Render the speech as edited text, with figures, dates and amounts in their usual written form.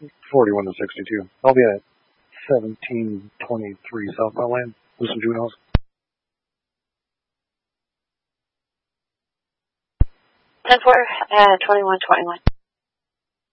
41 to 62. I'll be at 1723 southbound lane with some juveniles. 10-4 at 2121.